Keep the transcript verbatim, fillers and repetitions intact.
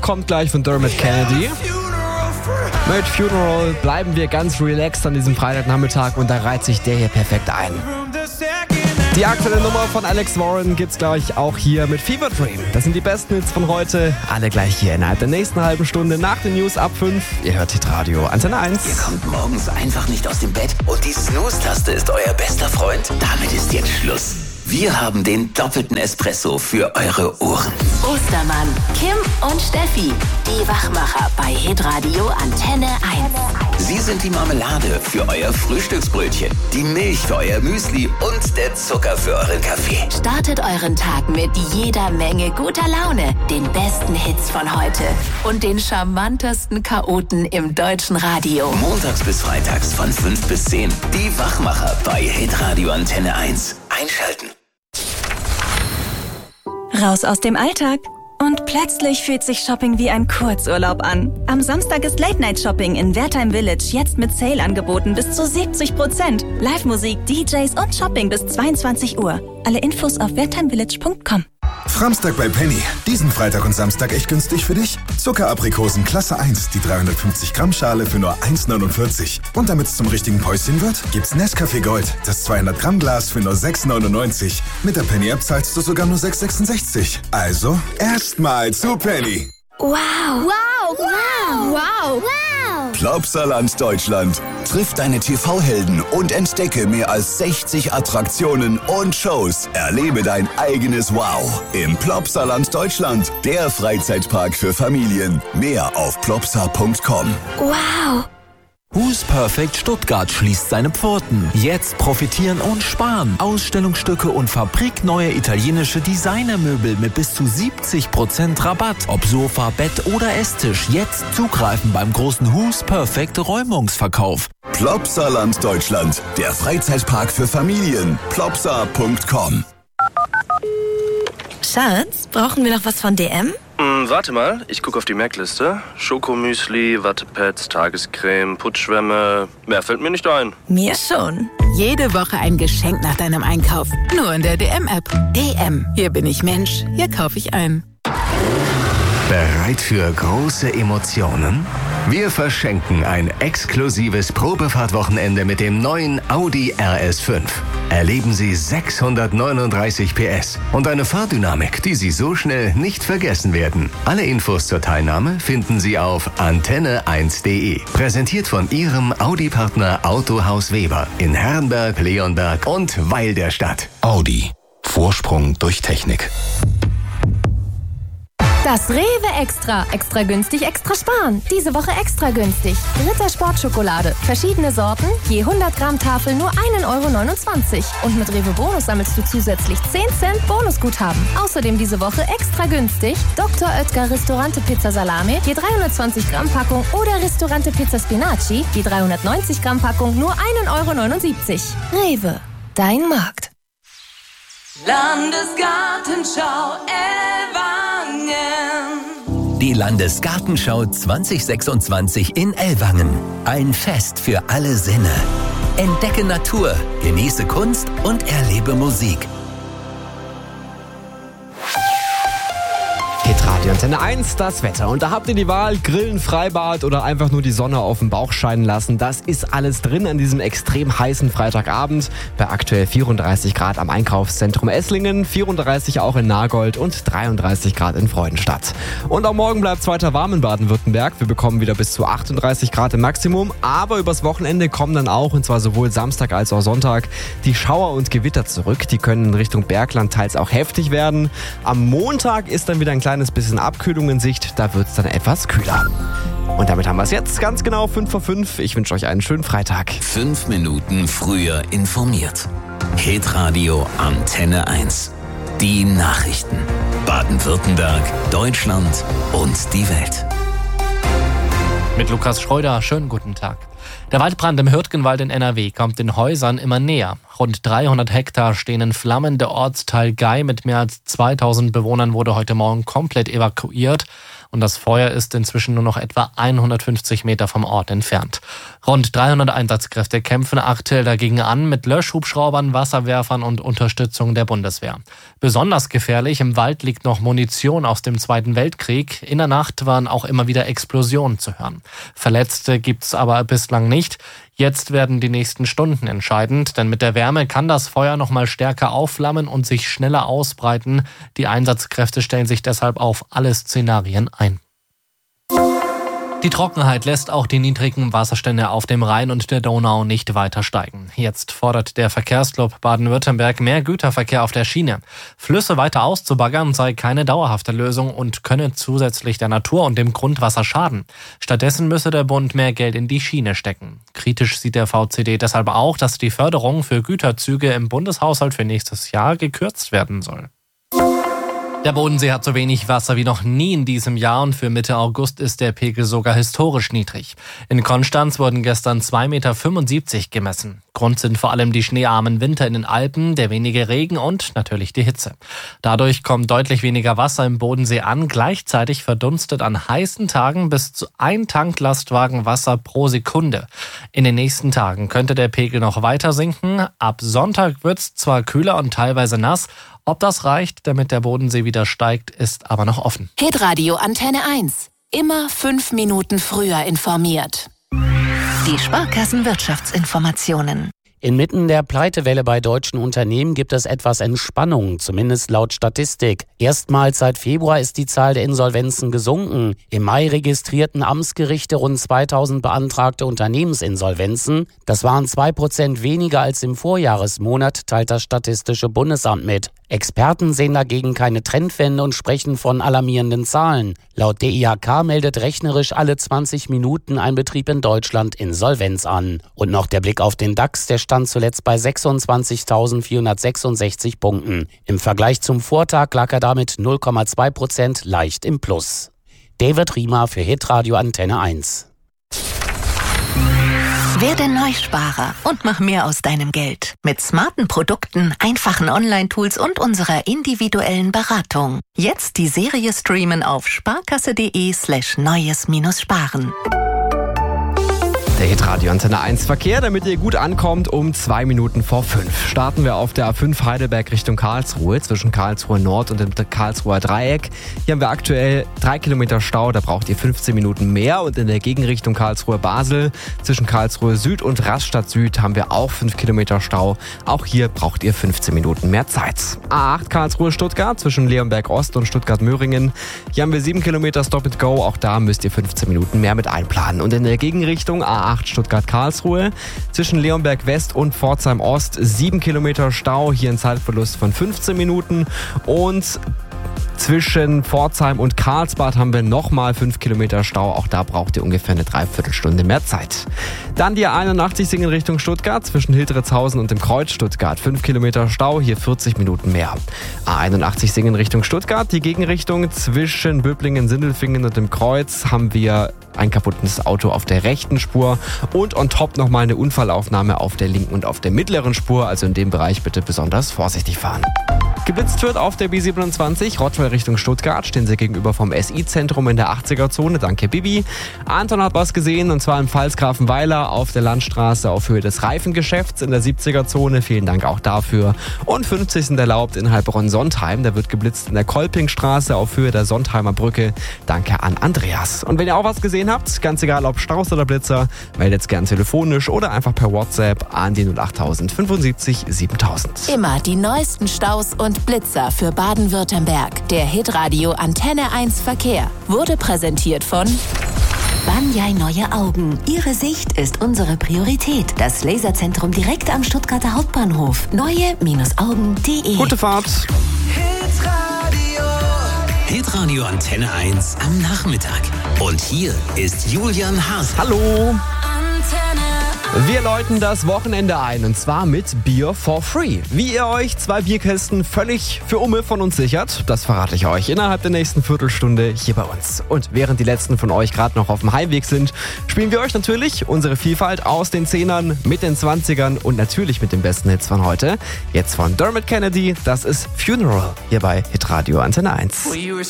Kommt gleich von Dermot Kennedy. Mit Funeral bleiben wir ganz relaxed an diesem Freitagnachmittag und da reiht sich der hier perfekt ein. Die aktuelle Nummer von Alex Warren gibt's gleich auch hier mit Fever Dream. Das sind die besten Hits von heute. Alle gleich hier innerhalb der nächsten halben Stunde nach den News ab fünf. Ihr hört Hitradio Antenne eins. Ihr kommt morgens einfach nicht aus dem Bett und die Snooze-Taste ist euer bester Freund? Damit ist jetzt Schluss. Wir haben den doppelten Espresso für eure Ohren. Ostermann, Kim und Steffi, die Wachmacher bei Hitradio Antenne eins. Sie sind die Marmelade für euer Frühstücksbrötchen, die Milch für euer Müsli und der Zucker für euren Kaffee. Startet euren Tag mit jeder Menge guter Laune, den besten Hits von heute und den charmantesten Chaoten im deutschen Radio. Montags bis freitags von fünf bis zehn. Die Wachmacher bei Hitradio Antenne eins. Einschalten. Raus aus dem Alltag. Und plötzlich fühlt sich Shopping wie ein Kurzurlaub an. Am Samstag ist Late-Night-Shopping in Wertheim Village jetzt mit Sale-Angeboten bis zu siebzig Prozent. Live-Musik, D Js und Shopping bis zweiundzwanzig Uhr. Alle Infos auf wertheimvillage punkt com. Framstag bei Penny. Diesen Freitag und Samstag echt günstig für dich. Zuckeraprikosen Klasse eins, die dreihundertfünfzig Gramm Schale für nur eins neunundvierzig. Und damit es zum richtigen Päuschen wird, gibt's Nescafé Gold, das zweihundert Gramm Glas für nur sechs neunundneunzig. Mit der Penny-App zahlst du sogar nur sechs sechsundsechzig. Also, erstmal zu Penny. Wow! Wow! Wow! Wow! Wow! Plopsaland Deutschland. Triff deine T V-Helden und entdecke mehr als sechzig Attraktionen und Shows. Erlebe dein eigenes Wow im Plopsaland Deutschland, der Freizeitpark für Familien. Mehr auf plopsa punkt com. Wow! Who's Perfect Stuttgart schließt seine Pforten. Jetzt profitieren und sparen. Ausstellungsstücke und fabrikneue italienische Designermöbel mit bis zu siebzig Prozent Rabatt. Ob Sofa, Bett oder Esstisch. Jetzt zugreifen beim großen Who's Perfect Räumungsverkauf. Plopsaland Deutschland, der Freizeitpark für Familien. plopsa punkt com. Schatz, brauchen wir noch was von D M? Hm, warte mal, ich gucke auf die Merkliste. Schokomüsli, Wattepads, Tagescreme, Putzschwämme. Mehr fällt mir nicht ein. Mir schon. Jede Woche ein Geschenk nach deinem Einkauf. Nur in der D M-App. D M. Hier bin ich Mensch. Hier kaufe ich ein. Bereit für große Emotionen? Wir verschenken ein exklusives Probefahrtwochenende mit dem neuen Audi R S fünf. Erleben Sie sechshundertneununddreißig P S und eine Fahrdynamik, die Sie so schnell nicht vergessen werden. Alle Infos zur Teilnahme finden Sie auf antenne eins punkt de. Präsentiert von Ihrem Audi-Partner Autohaus Weber in Herrenberg, Leonberg und Weil der Stadt. Audi. Vorsprung durch Technik. Das Rewe Extra. Extra günstig, extra sparen. Diese Woche extra günstig. Ritter Sportschokolade. Verschiedene Sorten. Je hundert Gramm Tafel nur ein Euro neunundzwanzig. Und mit Rewe Bonus sammelst du zusätzlich zehn Cent Bonusguthaben. Außerdem diese Woche extra günstig. Doktor Oetker Ristorante Pizza Salami. Je dreihundertzwanzig Gramm Packung. Oder Ristorante Pizza Spinaci. Je dreihundertneunzig Gramm Packung nur ein Euro neunundsiebzig. Rewe. Dein Markt. Landesgartenschau Ellwangen. Die Landesgartenschau zwanzig sechsundzwanzig in Ellwangen. Ein Fest für alle Sinne. Entdecke Natur, genieße Kunst und erlebe Musik. Hitradio Antenne eins, das Wetter. Und da habt ihr die Wahl, Grillen, Freibad oder einfach nur die Sonne auf dem Bauch scheinen lassen. Das ist alles drin an diesem extrem heißen Freitagabend. Bei aktuell vierunddreißig Grad am Einkaufszentrum Esslingen, vierunddreißig auch in Nagold und dreiunddreißig Grad in Freudenstadt. Und auch morgen bleibt es weiter warm in Baden-Württemberg. Wir bekommen wieder bis zu achtunddreißig Grad im Maximum. Aber übers Wochenende kommen dann auch, und zwar sowohl Samstag als auch Sonntag, die Schauer und Gewitter zurück. Die können in Richtung Bergland teils auch heftig werden. Am Montag ist dann wieder ein kleines bisschen Abkühlung in Sicht, da wird es dann etwas kühler. Und damit haben wir es jetzt ganz genau fünf vor fünf. Ich wünsche euch einen schönen Freitag. Fünf Minuten früher informiert. Hitradio Antenne eins. Die Nachrichten. Baden-Württemberg, Deutschland und die Welt. Mit Lukas Schreuder, schönen guten Tag. Der Waldbrand im Hürtgenwald in N R W kommt den Häusern immer näher. Rund dreihundert Hektar stehen in Flammen. Der Ortsteil Gei mit mehr als zweitausend Bewohnern wurde heute Morgen komplett evakuiert. und das Feuer ist inzwischen nur noch etwa hundertfünfzig Meter vom Ort entfernt. Rund dreihundert Einsatzkräfte kämpfen aktuell dagegen an mit Löschhubschraubern, Wasserwerfern und Unterstützung der Bundeswehr. Besonders gefährlich, im Wald liegt noch Munition aus dem Zweiten Weltkrieg. In der Nacht waren auch immer wieder Explosionen zu hören. Verletzte gibt's aber bislang nicht. Jetzt werden die nächsten Stunden entscheidend, denn mit der Wärme kann das Feuer noch mal stärker aufflammen und sich schneller ausbreiten. Die Einsatzkräfte stellen sich deshalb auf alle Szenarien ein. Die Trockenheit lässt auch die niedrigen Wasserstände auf dem Rhein und der Donau nicht weiter steigen. Jetzt fordert der Verkehrsclub Baden-Württemberg mehr Güterverkehr auf der Schiene. Flüsse weiter auszubaggern sei keine dauerhafte Lösung und könne zusätzlich der Natur und dem Grundwasser schaden. Stattdessen müsse der Bund mehr Geld in die Schiene stecken. Kritisch sieht der V C D deshalb auch, dass die Förderung für Güterzüge im Bundeshaushalt für nächstes Jahr gekürzt werden soll. Der Bodensee hat so wenig Wasser wie noch nie in diesem Jahr und für Mitte August ist der Pegel sogar historisch niedrig. In Konstanz wurden gestern zwei Komma fünfundsiebzig Meter gemessen. Grund sind vor allem die schneearmen Winter in den Alpen, der wenige Regen und natürlich die Hitze. Dadurch kommt deutlich weniger Wasser im Bodensee an. Gleichzeitig verdunstet an heißen Tagen bis zu ein Tanklastwagen Wasser pro Sekunde. In den nächsten Tagen könnte der Pegel noch weiter sinken. Ab Sonntag wird's zwar kühler und teilweise nass. Ob das reicht, damit der Bodensee wieder steigt, ist aber noch offen. Hitradio Antenne eins. Immer fünf Minuten früher informiert. Die Sparkassen-Wirtschaftsinformationen. Inmitten der Pleitewelle bei deutschen Unternehmen gibt es etwas Entspannung, zumindest laut Statistik. Erstmals seit Februar ist die Zahl der Insolvenzen gesunken. Im Mai registrierten Amtsgerichte rund zweitausend beantragte Unternehmensinsolvenzen. Das waren zwei Prozent weniger als im Vorjahresmonat, teilt das Statistische Bundesamt mit. Experten sehen dagegen keine Trendwende und sprechen von alarmierenden Zahlen. Laut D I H K meldet rechnerisch alle zwanzig Minuten ein Betrieb in Deutschland Insolvenz an. Und noch der Blick auf den DAX, der stand zuletzt bei sechsundzwanzigtausendvierhundertsechsundsechzig Punkten. Im Vergleich zum Vortag lag er damit null Komma zwei Prozent leicht im Plus. David Riemer für Hitradio Antenne eins. Werde Neusparer und mach mehr aus deinem Geld. Mit smarten Produkten, einfachen Online-Tools und unserer individuellen Beratung. Jetzt die Serie streamen auf sparkasse.de slash neues-sparen. Der Hitradio Antenne eins Verkehr, damit ihr gut ankommt, um zwei Minuten vor fünf. Starten wir auf der A fünf Heidelberg Richtung Karlsruhe, zwischen Karlsruhe Nord und dem Karlsruher Dreieck. Hier haben wir aktuell drei Kilometer Stau, da braucht ihr fünfzehn Minuten mehr. Und in der Gegenrichtung Karlsruhe Basel, zwischen Karlsruhe Süd und Rastatt Süd haben wir auch fünf Kilometer Stau. Auch hier braucht ihr fünfzehn Minuten mehr Zeit. A acht Karlsruhe Stuttgart, zwischen Leonberg Ost und Stuttgart Möhringen. Hier haben wir sieben Kilometer Stop and Go, auch da müsst ihr fünfzehn Minuten mehr mit einplanen. Und in der Gegenrichtung A acht Stuttgart-Karlsruhe. Zwischen Leonberg West und Pforzheim Ost sieben Kilometer Stau, hier ein Zeitverlust von fünfzehn Minuten. Und zwischen Pforzheim und Karlsbad haben wir nochmal fünf Kilometer Stau. Auch da braucht ihr ungefähr eine Dreiviertelstunde mehr Zeit. Dann die A einundachtzig Singen Richtung Stuttgart, zwischen Hildritzhausen und dem Kreuz Stuttgart. fünf Kilometer Stau, hier vierzig Minuten mehr. A einundachtzig Singen Richtung Stuttgart, die Gegenrichtung zwischen Böblingen, Sindelfingen und dem Kreuz haben wir ein kaputtes Auto auf der rechten Spur und on top nochmal eine Unfallaufnahme auf der linken und auf der mittleren Spur. Also in dem Bereich bitte besonders vorsichtig fahren. Geblitzt wird auf der B siebenundzwanzig, Rottweil Richtung Stuttgart, stehen sie gegenüber vom S I-Zentrum in der achtziger-Zone. Danke, Bibi. Anton hat was gesehen, und zwar im Pfalzgrafenweiler auf der Landstraße auf Höhe des Reifengeschäfts in der siebziger-Zone. Vielen Dank auch dafür. Und fünfzig sind erlaubt in Heilbronn-Sontheim. Da wird geblitzt in der Kolpingstraße auf Höhe der Sontheimer Brücke. Danke an Andreas. Und wenn ihr auch was gesehen habt, ganz egal ob Strauß oder Blitzer, meldet es gern telefonisch oder einfach per WhatsApp an die null achttausend fünfundsiebzig siebentausend. Immer die neuesten Staus und Blitzer für Baden-Württemberg. Der Hitradio Antenne eins Verkehr wurde präsentiert von Banyai Neue Augen. Ihre Sicht ist unsere Priorität. Das Laserzentrum direkt am Stuttgarter Hauptbahnhof. neue-augen punkt de. Gute Fahrt. Hitradio. Hitradio Antenne eins am Nachmittag. Und hier ist Julian Haas. Hallo. Wir läuten das Wochenende ein, und zwar mit Bier for Free. Wie ihr euch zwei Bierkästen völlig für Umme von uns sichert, das verrate ich euch innerhalb der nächsten Viertelstunde hier bei uns. Und während die letzten von euch gerade noch auf dem Heimweg sind, spielen wir euch natürlich unsere Vielfalt aus den Zehnern, mit den Zwanzigern und natürlich mit den besten Hits von heute. Jetzt von Dermot Kennedy, das ist Funeral hier bei Hitradio Antenne eins.